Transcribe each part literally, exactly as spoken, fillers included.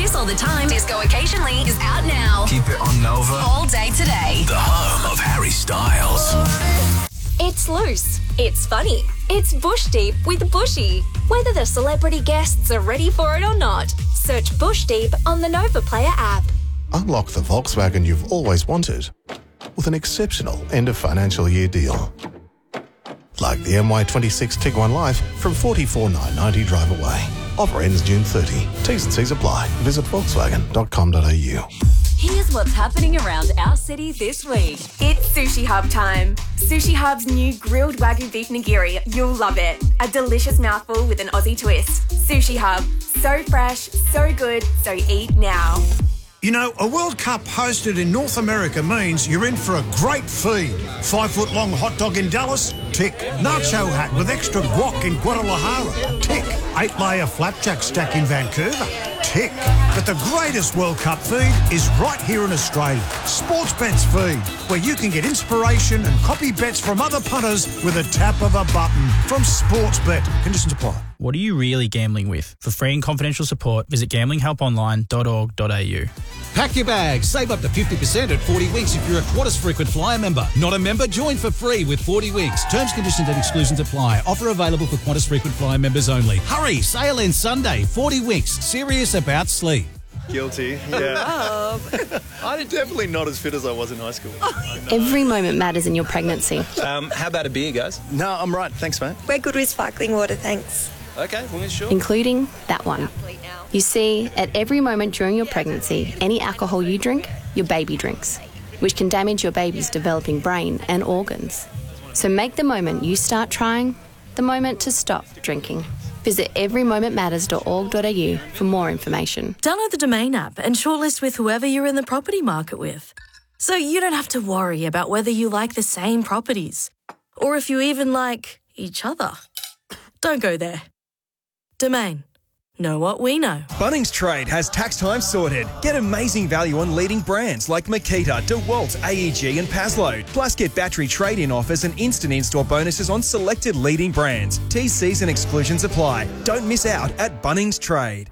Miss all the time, Disco Occasionally is out now. Keep it on Nova. All day today. The home of Harry Styles. It's loose. It's funny. It's Bush Deep with Bushy. Whether the celebrity guests are ready for it or not, search Bush Deep on the Nova Player app. Unlock the Volkswagen you've always wanted with an exceptional end of financial year deal. Like the M Y twenty-six Tiguan Life from forty-four thousand nine hundred ninety drive away. Offer ends June thirtieth. T's and C's apply. Visit volkswagen dot com dot a u. Here's what's happening around our city this week. It's Sushi Hub time. Sushi Hub's new grilled Wagyu beef nigiri. You'll love it. A delicious mouthful with an Aussie twist. Sushi Hub. So fresh, so good, so eat now. You know, a World Cup hosted in North America means you're in for a great feed. Five-foot-long hot dog in Dallas? Tick. Nacho hat with extra guac in Guadalajara? Tick. Eight-layer flapjack stack in Vancouver? Tick. But the greatest World Cup feed is right here in Australia. Sportsbet's feed, where you can get inspiration and copy bets from other punters with a tap of a button. From Sportsbet. Conditions apply. What are you really gambling with? For free and confidential support, visit gambling help online dot org dot a u. Pack your bags. Save up to fifty percent at forty winks if you're a Qantas Frequent Flyer member. Not a member? Join for free with forty winks. Terms, conditions and exclusions apply. Offer available for Qantas Frequent Flyer members only. Hurry! Sale ends Sunday. forty winks. Serious about sleep. Guilty, yeah. I'm definitely not as fit as I was in high school. Every moment matters in your pregnancy. Um, how about a beer, guys? No, I'm right. Thanks, mate. We're good with sparkling water, thanks. Okay, well, sure. Including that one. You see, at every moment during your pregnancy, any alcohol you drink, your baby drinks, which can damage your baby's developing brain and organs. So make the moment you start trying the moment to stop drinking. Visit every moment matters dot org dot a u for more information. Download the Domain app and shortlist with whoever you're in the property market with. So you don't have to worry about whether you like the same properties or if you even like each other. Don't go there. Domain. Know what we know. Bunnings Trade has tax time sorted. Get amazing value on leading brands like Makita, DeWalt, A E G and Paslow. Plus get battery trade-in offers and instant in-store bonuses on selected leading brands. T's, C's and exclusions apply. Don't miss out at Bunnings Trade.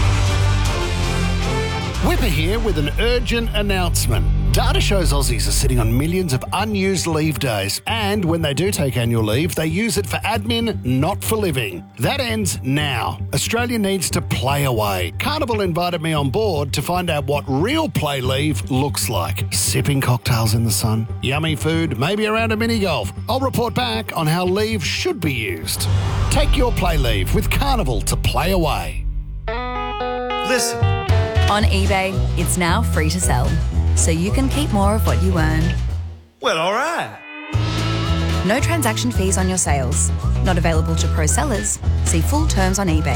Whipper here with an urgent announcement. Data shows Aussies are sitting on millions of unused leave days, and when they do take annual leave, they use it for admin, not for living. That ends now. Australia needs to play away. Carnival invited me on board to find out what real play leave looks like. Sipping cocktails in the sun, yummy food, maybe around a mini golf. I'll report back on how leave should be used. Take your play leave with Carnival to play away. Listen. On eBay, it's now free to sell, so you can keep more of what you earn. Well, all right. No transaction fees on your sales. Not available to pro sellers. See full terms on eBay.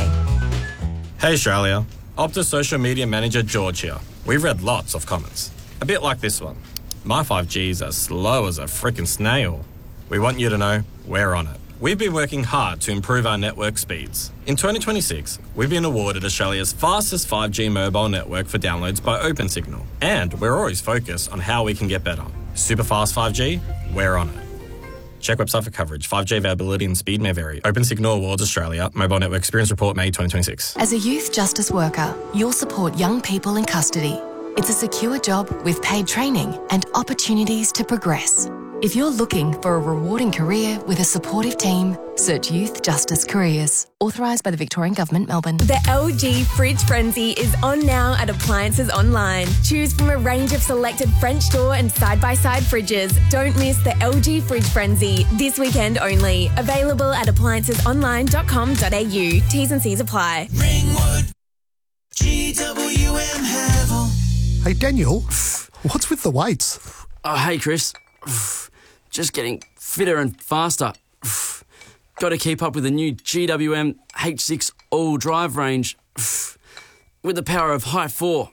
Hey Australia, Optus social media manager George here. We've read lots of comments. A bit like this one. My five G's are slow as a frickin' snail. We want you to know we're on it. We've been working hard to improve our network speeds. In twenty twenty-six, we've been awarded Australia's fastest five G mobile network for downloads by OpenSignal. And we're always focused on how we can get better. Super fast five G? We're on it. Check website for coverage. five G availability and speed may vary. OpenSignal Awards Australia. Mobile Network Experience Report May twenty twenty-six. As a youth justice worker, you'll support young people in custody. It's a secure job with paid training and opportunities to progress. If you're looking for a rewarding career with a supportive team, search Youth Justice Careers. Authorised by the Victorian Government, Melbourne. The L G Fridge Frenzy is on now at Appliances Online. Choose from a range of selected French door and side-by-side fridges. Don't miss the L G Fridge Frenzy this weekend only. Available at appliances online dot com dot a u. T's and C's apply. Ringwood, G W M Havel. Hey, Daniel, what's with the weights? Oh, hey, Chris. Just getting fitter and faster. Got to keep up with the new G W M H six all drive range with the power of high four.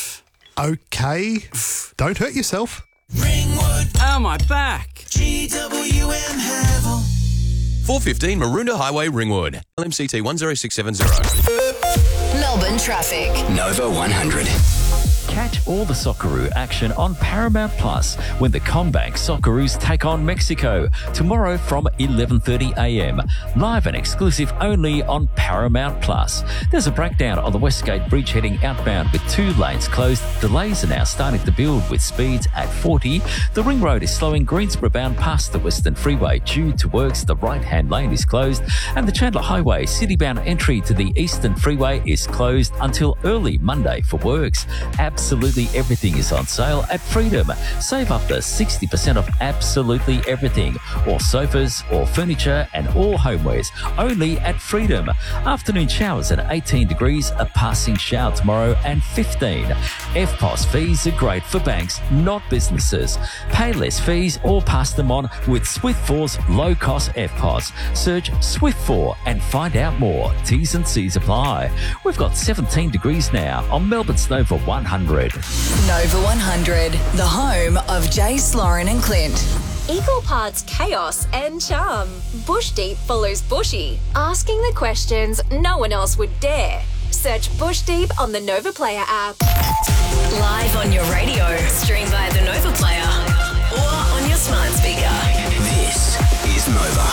Okay, don't hurt yourself. Ringwood. Oh, my back. G W M Havel. four fifteen Maroondah Highway, Ringwood. L M C T one zero six seven zero. Melbourne traffic. Nova one hundred. Catch all the Socceroo action on Paramount Plus when the CommBank Socceroos take on Mexico tomorrow from eleven thirty a m. Live and exclusive only on Paramount Plus. There's a breakdown on the Westgate Bridge heading outbound with two lanes closed. Delays are now starting to build with speeds at forty. The Ring Road is slowing Greensboro bound past the Western Freeway due to works. The right-hand lane is closed and the Chandler Highway city-bound entry to the Eastern Freeway is closed until early Monday for works. Absolutely everything is on sale at Freedom. Save up to sixty percent off absolutely everything. All sofas, all furniture and all homewares only at Freedom. Afternoon showers at eighteen degrees, a passing shower tomorrow and fifteen. F P O S fees are great for banks, not businesses. Pay less fees or pass them on with Swift four's low-cost F P O S. Search Swift four and find out more. T's and C's apply. We've got seventeen degrees now on Melbourne's Nova one hundred. Nova one hundred, the home of Jace, Lauren and Clint. Equal parts chaos and charm. Bush Deep follows Bushy, asking the questions no one else would dare. Search Bush Deep on the Nova Player app. Live on your radio, stream via the Nova Player or on your smart speaker. This is Nova.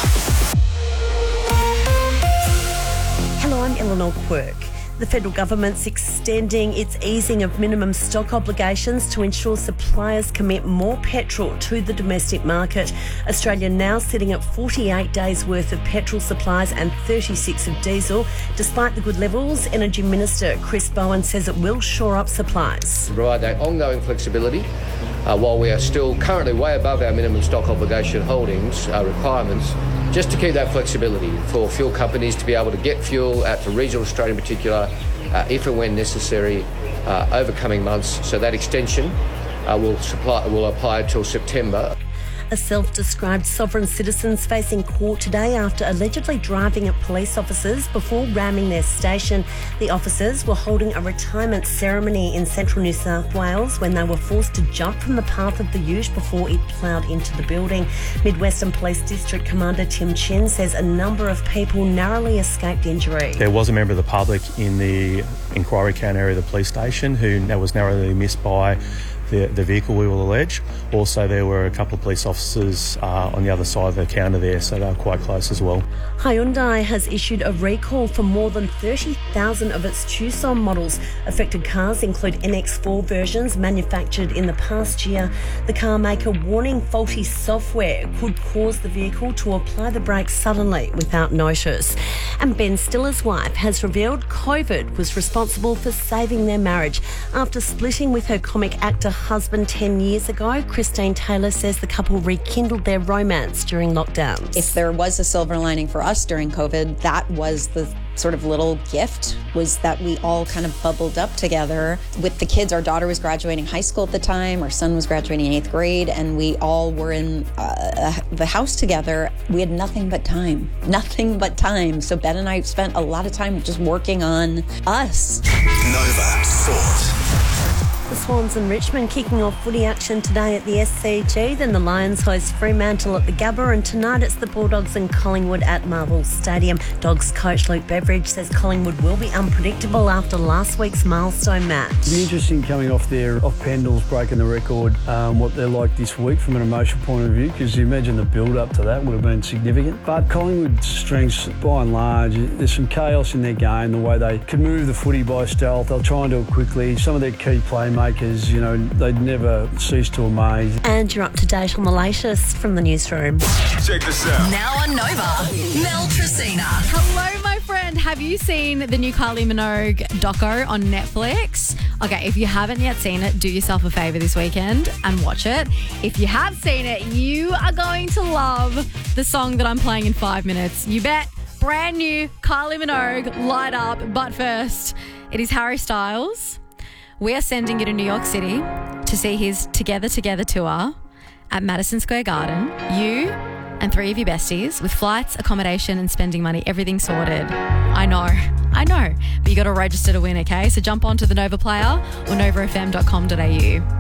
Hello, I'm Eleanor Quirk. The federal government's extending its easing of minimum stock obligations to ensure suppliers commit more petrol to the domestic market. Australia now sitting at forty-eight days worth of petrol supplies and thirty-six of diesel. Despite the good levels, Energy Minister Chris Bowen says it will shore up supplies. To provide that ongoing flexibility, uh, while we are still currently way above our minimum stock obligation holdings uh, requirements, just to keep that flexibility for fuel companies to be able to get fuel out to regional Australia in particular, uh, if and when necessary, uh, over coming months. So that extension uh, will, supply, will apply until September. A self-described sovereign citizen's facing court today after allegedly driving at police officers before ramming their station. The officers were holding a retirement ceremony in central New South Wales when they were forced to jump from the path of the ute before it ploughed into the building. Mid-Western Police District Commander Tim Chin says a number of people narrowly escaped injury. There was a member of the public in the inquiry count area of the police station who was narrowly missed by The, the vehicle, we will allege. Also, there were a couple of police officers uh, on the other side of the counter there, so they were quite close as well. Hyundai has issued a recall for more than thirty thousand of its Tucson models. Affected cars include N X four versions manufactured in the past year. The car maker warning faulty software could cause the vehicle to apply the brakes suddenly without notice. And Ben Stiller's wife has revealed COVID was responsible for saving their marriage. After splitting with her comic actor husband ten years ago, Christine Taylor says the couple rekindled their romance during lockdowns. If there was a silver lining for us during COVID, that was the sort of little gift, was that we all kind of bubbled up together with the kids. Our daughter was graduating high school at the time, our son was graduating eighth grade, and we all were in uh, the house together. We had nothing but time, nothing but time. So Ben and I spent a lot of time just working on us. Nova Sport. The Swans and Richmond kicking off footy action today at the S C G. Then the Lions host Fremantle at the Gabba, and tonight it's the Bulldogs and Collingwood at Marvel Stadium. Dogs coach Luke Beveridge says Collingwood will be unpredictable after last week's milestone match. It'll be interesting coming off there, off Pendles breaking the record, um, what they're like this week from an emotional point of view, because you imagine the build-up to that would have been significant. But Collingwood's strengths, by and large, there's some chaos in their game, the way they can move the footy by stealth. They'll try and do it quickly. Some of their key playmakers, you know, they'd never cease to amaze. And you're up to date on the latest from the newsroom. Check this out. Now on Nova, Mel Tracina. Hello, my friend. Have you seen the new Kylie Minogue doco on Netflix? Okay, if you haven't yet seen it, do yourself a favour this weekend and watch it. If you have seen it, you are going to love the song that I'm playing in five minutes. You bet. Brand new Kylie Minogue, Light Up. But first, it is Harry Styles. We are sending you to New York City to see his Together Together tour at Madison Square Garden. You and three of your besties with flights, accommodation and spending money, everything sorted. I know, I know, but you got to register to win, okay? So jump onto the Nova Player or nova f m dot com dot a u.